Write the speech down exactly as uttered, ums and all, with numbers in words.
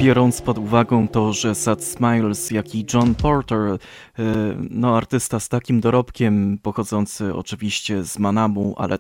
biorąc pod uwagę to, że Sad Smiles, jak i John Porter, no artysta z takim dorobkiem, pochodzący oczywiście z Manamu, ale